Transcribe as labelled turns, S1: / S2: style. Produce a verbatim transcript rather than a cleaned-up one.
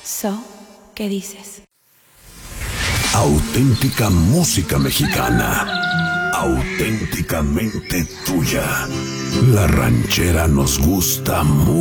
S1: So, ¿qué dices?
S2: Auténtica música mexicana, auténticamente tuya. La ranchera nos gusta mucho.